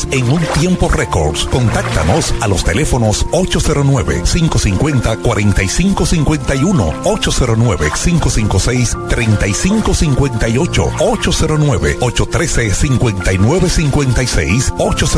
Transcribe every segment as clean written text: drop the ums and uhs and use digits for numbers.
en un tiempo récord. Contáctanos a los teléfonos 809-550-4551, 809-556-3558, 809-813-5956,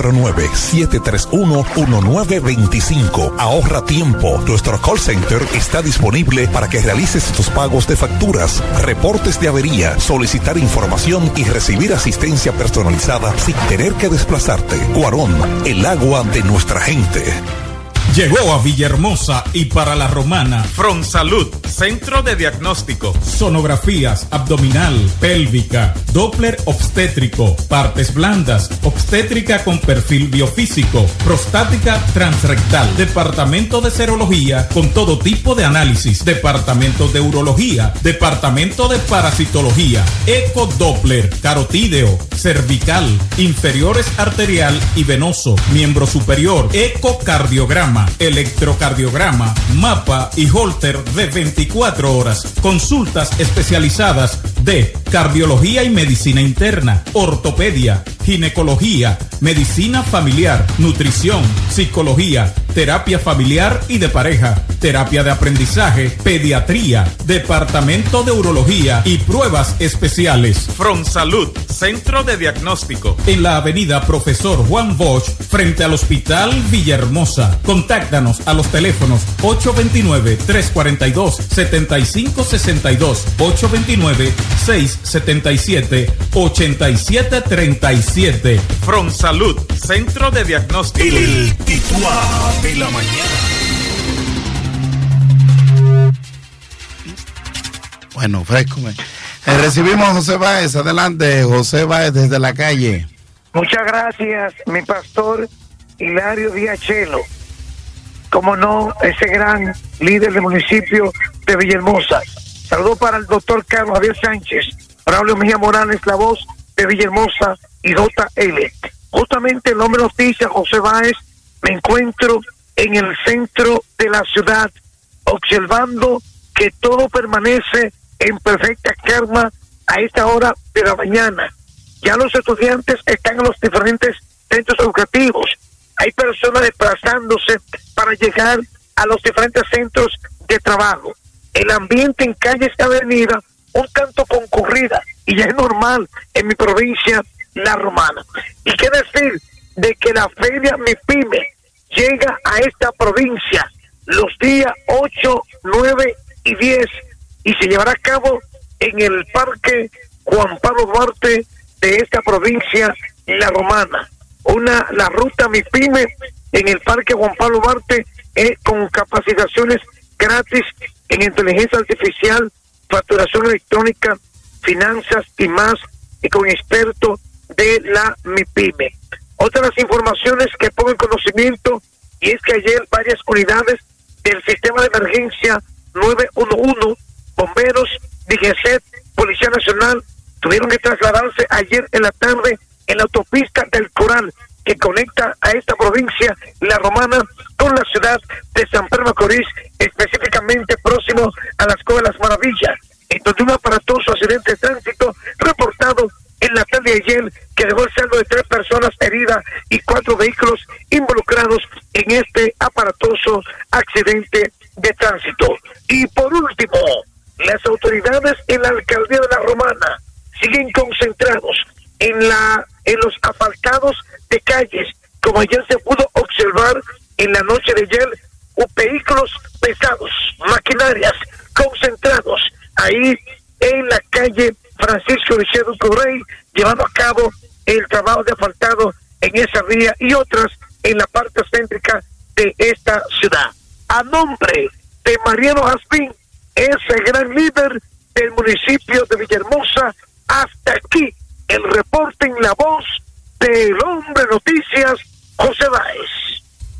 809-731-1925. Ahorra tiempo. Nuestro call center está disponible para que realices tus pagos de facturas, reportes de avería, solicitar información y recibir asistencia personalizada sin tener que desplazarte. Cuarón, el agua de nuestra gente. Llegó a Villahermosa y para La Romana Fronsalud, centro de diagnóstico, sonografías abdominal, pélvica, Doppler obstétrico, partes blandas, obstétrica con perfil biofísico, prostática transrectal, departamento de serología con todo tipo de análisis, departamento de urología, departamento de parasitología, eco Doppler, carotídeo, cervical, inferiores arterial y venoso, miembro superior, ecocardiograma, electrocardiograma, mapa y holter de 24 horas. Consultas especializadas de cardiología y medicina interna, ortopedia, ginecología, medicina familiar, nutrición, psicología, terapia familiar y de pareja, terapia de aprendizaje, pediatría, departamento de urología y pruebas especiales. Fronsalud, centro de diagnóstico, en la avenida Profesor Juan Bosch, frente al Hospital Villahermosa. Contáctanos a los teléfonos 829-342-7562, 829-677-8737. Fronsalud, centro de diagnóstico. El titular de la mañana. Bueno, fresco. Recibimos a José Báez. Adelante, José Báez, desde la calle. Muchas gracias, mi pastor Hilario Díaz Chelo. Como no, ese gran líder del municipio de Villahermosa. Saludos para el doctor Carlos Javier Sánchez, Braulio Mejía Morales, la voz de Villahermosa y JL. Justamente el hombre noticia, José Báez, me encuentro en el centro de la ciudad, observando que todo permanece en perfecta calma a esta hora de la mañana. Ya los estudiantes están en los diferentes centros educativos. Hay personas desplazándose para llegar a los diferentes centros de trabajo. El ambiente en calles y avenida un tanto concurrida, y ya es normal en mi provincia, La Romana. Y qué decir de que la feria MIPYME llega a esta provincia los días 8, 9 y 10 y se llevará a cabo en el Parque Juan Pablo Duarte de esta provincia, La Romana. La ruta MIPYME en el Parque Juan Pablo Duarte con capacitaciones gratis en inteligencia artificial, facturación electrónica, finanzas y más, y con expertos de la MIPYME. Otras informaciones que pongo en conocimiento, y es que ayer varias unidades del sistema de emergencia 911, bomberos, DGCET, Policía Nacional, tuvieron que trasladarse ayer en la tarde en la autopista del Coral, que conecta a esta provincia, La Romana, con la ciudad de San Pedro Macorís, específicamente próximo a las Cuevas de las Maravillas, en donde un aparatoso accidente de tránsito reportado en la tarde de ayer, que dejó el saldo de 3 personas heridas y 4 vehículos involucrados en este aparatoso accidente de tránsito. Y por último, las autoridades en la alcaldía de La Romana siguen concentrados en los asfaltados de calles, como ayer se pudo observar en la noche de ayer, vehículos pesados, maquinarias concentrados ahí en la calle Francisco Liceo Correy, llevando a cabo el trabajo de asfaltado en esa vía y otras en la parte céntrica de esta ciudad. A nombre de Mariano Jaspín, ese gran líder del municipio de Villahermosa, hasta aquí el reporte en la voz del hombre noticias, José Báez.